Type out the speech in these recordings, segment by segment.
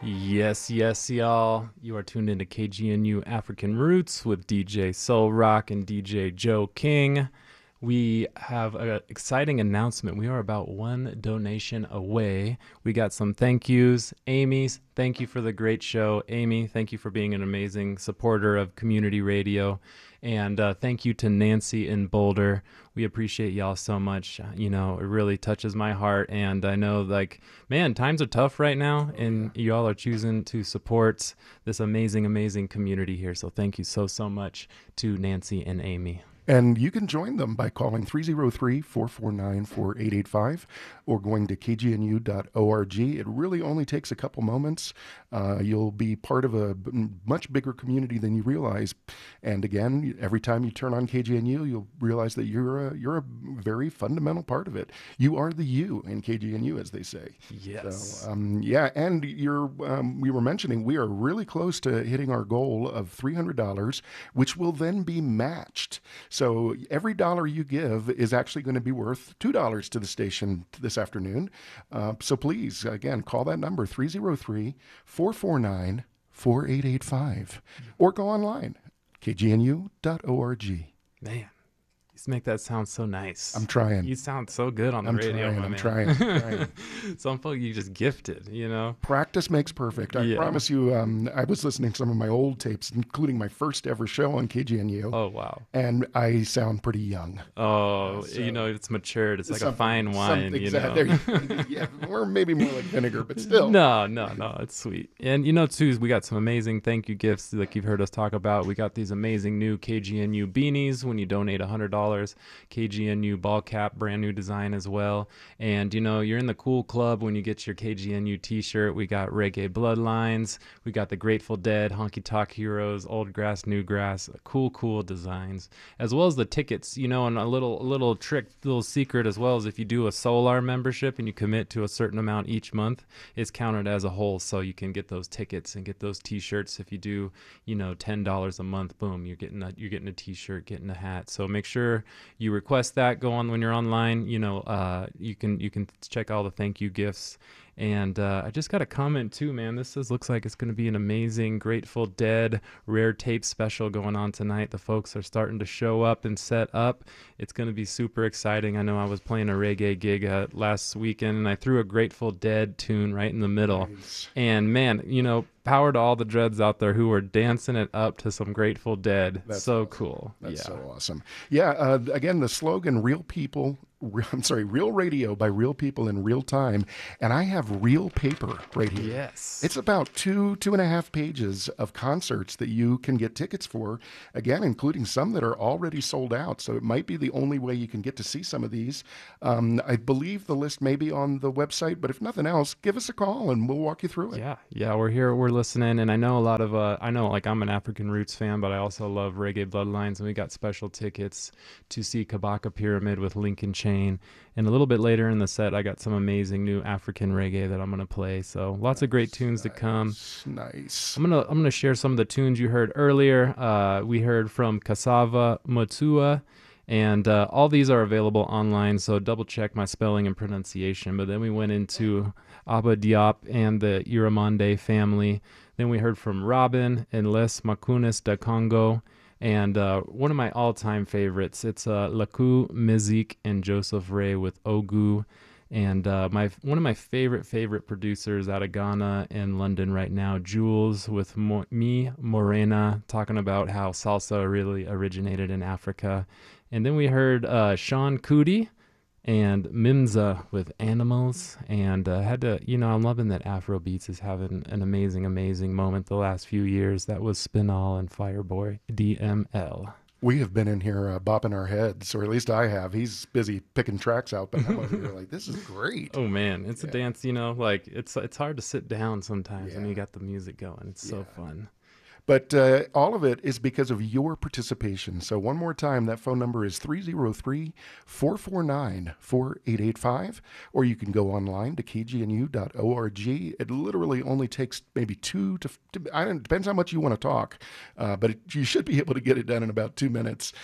Yes, yes, y'all. You are tuned into KGNU African Roots with DJ Soul Rock and DJ Joe King. We have an exciting announcement. We are about one donation away. We got some thank yous. Amy, thank you for the great show. Amy, thank you for being an amazing supporter of community radio. And thank you to Nancy in Boulder. We appreciate y'all so much. You know, it really touches my heart. And I know, like, man, times are tough right now. And y'all are choosing to support this amazing, amazing community here. So thank you so, so much to Nancy and Amy. And you can join them by calling 303-449-4885 or going to kgnu.org. It really only takes a couple moments. You'll be part of a much bigger community than you realize. And again, every time you turn on KGNU, you'll realize that you're a very fundamental part of it. You are the you in KGNU, as they say. Yes. So, yeah, and we were mentioning we are really close to hitting our goal of $300, which will then be matched. So every dollar you give is actually going to be worth $2 to the station this afternoon. So please, again, call that number, 303-449-4885, or go online, kgnu.org. Man, you make that sound so nice. I'm trying. You sound so good on the radio, my man. I'm trying. Some folk you just gifted, you know? Practice makes perfect. I promise you, I was listening to some of my old tapes, including my first ever show on KGNU. Oh, wow. And I sound pretty young. Oh, so, you know, it's matured. It's like a fine wine, you know? Yeah, or maybe more like vinegar, but still. No, it's sweet. And, you know, too, we got some amazing thank you gifts like you've heard us talk about. We got these amazing new KGNU beanies when you donate $100. KGNU ball cap, brand new design as well. And, you know, you're in the cool club when you get your KGNU t-shirt. We got Reggae Bloodlines. We got the Grateful Dead, Honky Tonk Heroes, Old Grass, New Grass. Cool designs. As well as the tickets, you know, and a little trick, little secret as well, is if you do a Solar membership and you commit to a certain amount each month, it's counted as a whole. So you can get those tickets and get those t-shirts. If you do, you know, $10 a month, boom, you're getting a t-shirt, getting a hat. So make sure you request that. Go on when you're online. You know, you can check all the thank you gifts. And I just got a comment too, man. This looks like it's going to be an amazing Grateful Dead rare tape special going on tonight. The folks are starting to show up and set up. It's going to be super exciting. I know I was playing a reggae gig last weekend, and I threw a Grateful Dead tune right in the middle. Nice. And man, you know, power to all the dreads out there who are dancing it up to some Grateful Dead. That's so awesome. Cool. That's so awesome. Yeah. Again, the slogan, real radio by real people in real time. And I have real paper right here. Yes. It's about two and a half pages of concerts that you can get tickets for, again, including some that are already sold out. So it might be the only way you can get to see some of these. I believe the list may be on the website, but if nothing else, give us a call and we'll walk you through it. Yeah, we're here, we're listening. And I know a lot of, like I'm an African Roots fan, but I also love Reggae Bloodlines. And we got special tickets to see Kabaka Pyramid with Lincoln Chain. And a little bit later in the set, I got some amazing new African reggae that I'm going to play. So lots of great tunes to come. Nice. I'm gonna share some of the tunes you heard earlier. We heard from Cassava Motua, and all these are available online, so double check my spelling and pronunciation. But then we went into Abba Diop and the Iramonde family. Then we heard from Robin and Les Macunas da Congo. And one of my all-time favorites, it's Lakou Mizik and Joseph Ray with Ogu. And one of my favorite producers out of Ghana and London right now, Jules with Mi Morena, talking about how salsa really originated in Africa. And then we heard Sean Kuti and Mimza with Animals. And I'm loving that Afrobeats is having an amazing moment the last few years. That was Spinall and Fireboy DML. We have been in here bopping our heads, or at least I have. He's busy picking tracks out, but I'm over here like, this is great. Oh man, it's a dance, you know, like it's hard to sit down sometimes when you got the music going. It's so fun. But all of it is because of your participation. So one more time, that phone number is 303-449-4885, or you can go online to kgnu.org. It literally only takes maybe depends how much you want to talk, but you should be able to get it done in about 2 minutes.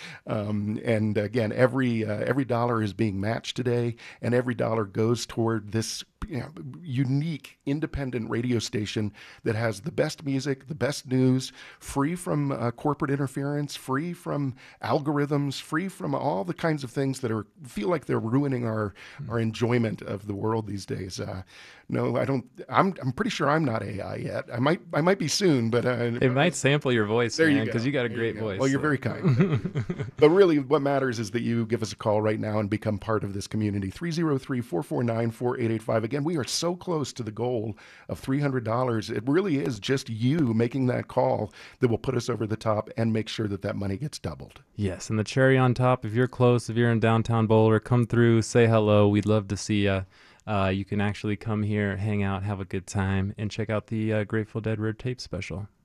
And again, every dollar is being matched today, and every dollar goes toward this unique independent radio station that has the best music, the best news, free from corporate interference, free from algorithms, free from all the kinds of things that feel like they're ruining our enjoyment of the world these days. No, I don't. I'm pretty sure I'm not AI yet. I might be soon, but It might sample your voice, there you man, go. because you got a There great you go. voice. Well, you're so. very kind. But really, what matters is that you give us a call right now and become part of this community. 303-449-4885. Again, we are so close to the goal of $300. It really is just you making that call that will put us over the top and make sure that that money gets doubled. Yes, and the cherry on top, if you're close, if you're in downtown Boulder, come through, say hello. We'd love to see you. You can actually come here, hang out, have a good time, and check out the Grateful Dead Rare Tape special.